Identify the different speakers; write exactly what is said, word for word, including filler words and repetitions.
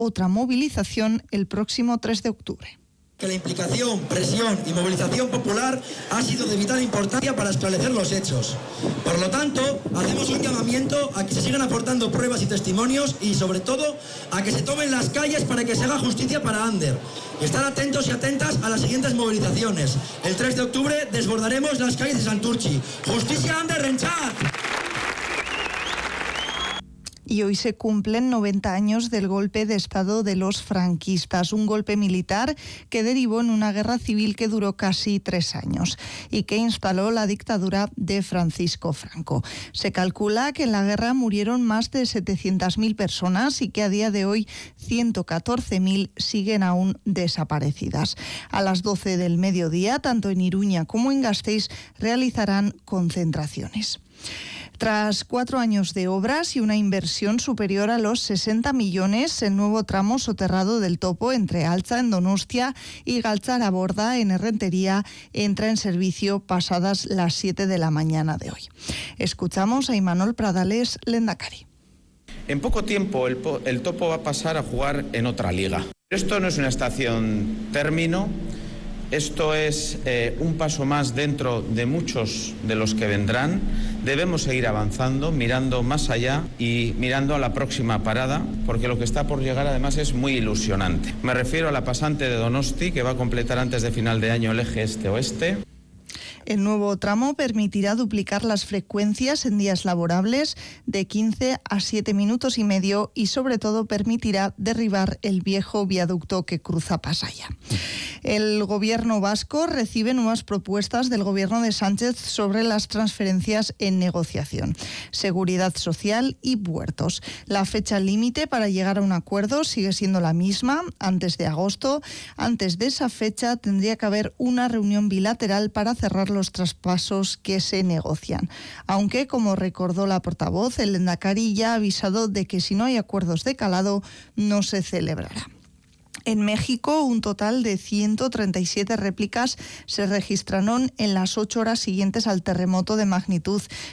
Speaker 1: otra movilización el próximo tres de octubre.
Speaker 2: Que la implicación, presión y movilización popular ha sido de vital importancia para esclarecer los hechos. Por lo tanto, hacemos un llamamiento a que se sigan aportando pruebas y testimonios y, sobre todo, a que se tomen las calles para que se haga justicia para Ander. Estar atentos y atentas a las siguientes movilizaciones. El tres de octubre desbordaremos las calles de Santurtzi. ¡Justicia Ander Renchat!
Speaker 1: Y hoy se cumplen noventa años del golpe de Estado de los franquistas, un golpe militar que derivó en una guerra civil que duró casi tres años y que instaló la dictadura de Francisco Franco. Se calcula que en la guerra murieron más de setecientas mil personas y que a día de hoy ciento catorce mil siguen aún desaparecidas. A las doce del mediodía, tanto en Iruña como en Gasteiz, realizarán concentraciones. Tras cuatro años de obras y una inversión superior a los sesenta millones, el nuevo tramo soterrado del Topo entre Altza en Donostia y Galtzaraborda en Errentería entra en servicio pasadas las siete de la mañana de hoy. Escuchamos a Imanol Pradales, lehendakari.
Speaker 3: En poco tiempo el, el Topo va a pasar a jugar en otra liga. Esto no es una estación término. Esto es eh, un paso más dentro de muchos de los que vendrán. Debemos seguir avanzando, mirando más allá y mirando a la próxima parada, porque lo que está por llegar además es muy ilusionante. Me refiero a la pasante de Donosti, que va a completar antes de final de año el eje este-oeste.
Speaker 1: El nuevo tramo permitirá duplicar las frecuencias en días laborables de quince a siete minutos y medio y sobre todo permitirá derribar el viejo viaducto que cruza Pasaya. El gobierno vasco recibe nuevas propuestas del gobierno de Sánchez sobre las transferencias en negociación, seguridad social y puertos. La fecha límite para llegar a un acuerdo sigue siendo la misma, antes de agosto. Antes de esa fecha tendría que haber una reunión bilateral para cerrar los traspasos que se negocian. Aunque, como recordó la portavoz, el lehendakari ya ha avisado de que si no hay acuerdos de calado, no se celebrará. En México, un total de ciento treinta y siete réplicas se registraron en las ocho horas siguientes al terremoto de magnitud